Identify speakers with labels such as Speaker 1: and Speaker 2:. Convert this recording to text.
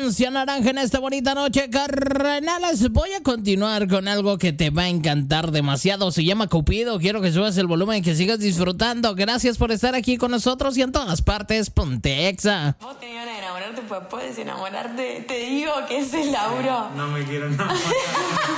Speaker 1: Frecuencia Naranja en esta bonita noche, carnales. Voy a continuar con algo que te va a encantar demasiado. Se llama Cupido. Quiero que subas el volumen y que sigas disfrutando. Gracias por estar aquí con nosotros y en todas partes. Ponte Exa.
Speaker 2: Vos tenías ganas de enamorarte, pues puedes enamorarte. Te digo que es el laburo.
Speaker 3: No me quiero enamorar.